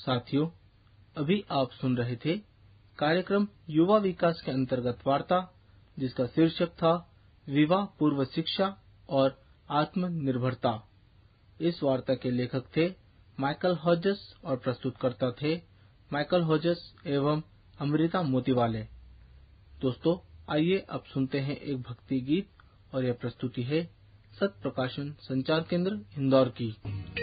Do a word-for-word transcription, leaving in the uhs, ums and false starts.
साथियों, अभी आप सुन रहे थे कार्यक्रम युवा विकास के अंतर्गत वार्ता, जिसका शीर्षक था विवाह पूर्व शिक्षा और आत्मनिर्भरता। इस वार्ता के लेखक थे माइकल हॉजस और प्रस्तुतकर्ता थे माइकल हॉजस एवं अमृता मोतीवाले। दोस्तों, आइए अब सुनते हैं एक भक्ति गीत, और यह प्रस्तुति है सत्य प्रकाशन संचार केंद्र इंदौर की।